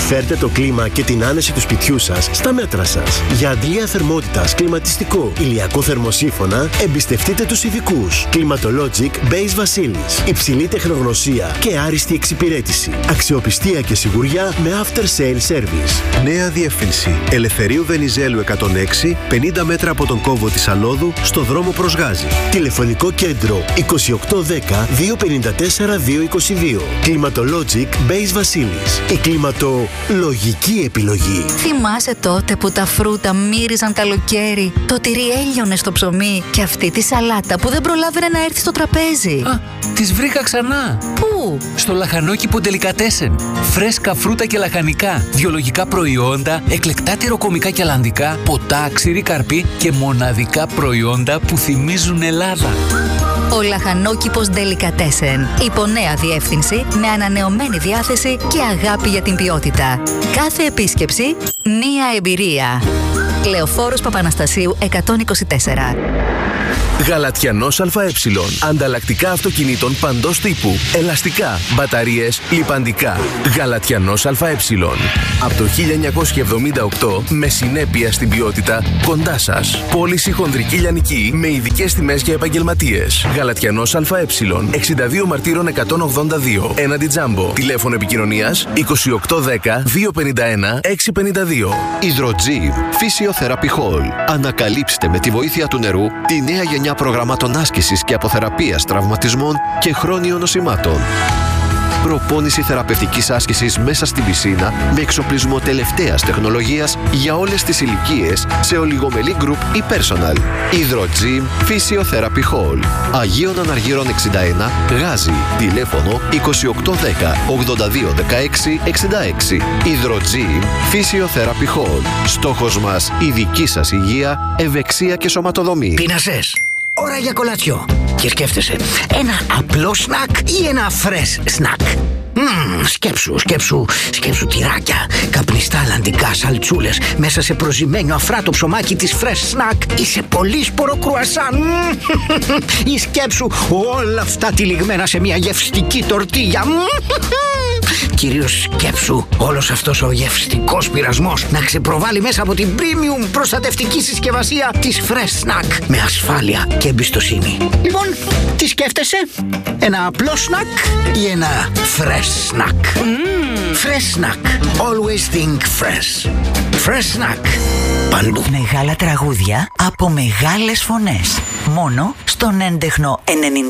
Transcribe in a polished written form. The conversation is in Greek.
Φέρτε το κλίμα και την άνεση του σπιτιού σας στα μέτρα σας. Για αντλία θερμότητας, κλιματιστικό, ηλιακό θερμοσύφωνα, εμπιστευτείτε τους ειδικούς. Climatologic Base Βασίλης. Υψηλή τεχνογνωσία και άριστη εξυπηρέτηση. Αξιοπιστία και σιγουριά με after sale service. Νέα διεύθυνση. Ελευθερίου Βενιζέλου 106, 50 μέτρα από τον κόβο της Αλόδου, στο δρόμο προς Γάζη. Τηλεφωνικό κέντρο 2810 254 222. Climatologic Base Βασίλης. Η κλιματολογική επιλογή. Θυμάσαι τότε που τα φρούτα μύριζαν καλοκαίρι, το τυρί έλειωνε στο ψωμί και αυτή τη σαλάτα που δεν προλάβαινε να έρθει στο τραπέζι? Α, τις βρήκα ξανά. Πού? Στο λαχανόκηπο Ντελικατέσεν. Φρέσκα φρούτα και λαχανικά, βιολογικά προϊόντα, εκλεκτά τυροκομικά και αλλαντικά, ποτά, ξηρή καρπή και μοναδικά προϊόντα που θυμίζουν Ελλάδα. Ο λαχανόκηπος Ντελικατέσεν. Υπό νέα διεύθυνση, με ανανεωμένη διάθεση και αγάπη για την ποιότητα. Κάθε επίσκεψη, νέα εμπειρία. Λεωφόρος Παπαναστασίου 124. Γαλατιανός ΑΕ. Ανταλλακτικά αυτοκινήτων παντός τύπου. Ελαστικά, μπαταρίες, λιπαντικά. Γαλατιανός ΑΕ. Από το 1978 με συνέπεια στην ποιότητα κοντά σας. Πώληση χονδρική λιανική με ειδικές τιμές για επαγγελματίες. Γαλατιανός ΑΕ. 62 Μαρτύρων 182. Έναντι Τζάμπο. Τηλέφωνο επικοινωνίας 2810 251 652. Υδροτζίμ Physiotherapy Hall. Ανακαλύψτε με τη βοήθεια του νερού τη νέα γενιά προγραμμάτων άσκησης και αποθεραπείας τραυματισμών και χρόνιων νοσημάτων. Προπόνηση θεραπευτικής άσκησης μέσα στην πισίνα με εξοπλισμό τελευταίας τεχνολογίας για όλες τις ηλικίες σε ολιγομελή group ή personal. Υδροτζίμ Physiotherapy Hall. Αγίων Αναργύρων 61, Γάζη. Τηλέφωνο 2810 82 16 66. Υδροτζίμ Physiotherapy Hall. Στόχος μας η δική σας υγεία, ευεξία και σωματοδομή. Πείνασες. Ώρα για κολατσιό. Και σκέφτεσαι, ένα απλό σνακ ή ένα fresh σνακ? Σκέψου τυράκια, καπνιστά αλλαντικά σαλτσούλες μέσα σε προζυμένιο αφράτο ψωμάκι της fresh snack ή σε πολύσπορο κρουασάν. Ή σκέψου όλα αυτά τυλιγμένα σε μια γευστική τορτίγια. Κυρίως σκέψου όλος αυτός ο γευστικός πειρασμός να ξεπροβάλλει μέσα από την premium προστατευτική συσκευασία της Fresh Snack με ασφάλεια και εμπιστοσύνη. Λοιπόν, τι σκέφτεσαι? Ένα απλό σνακ ή ένα Fresh Snack? Fresh Snack. Always think fresh. Fresh Snack. Παντού. Μεγάλα τραγούδια από μεγάλες φωνές. Μόνο στον έντεχνο 90.